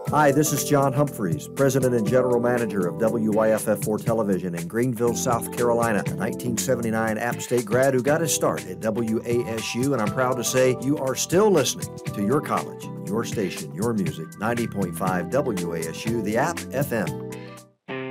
Hi, this is John Humphreys, President and General Manager of WYFF4 Television in Greenville, South Carolina, a 1979 App State grad who got his start at WASU, and I'm proud to say you are still listening to your college, your station, your music, 90.5 WASU, the App FM.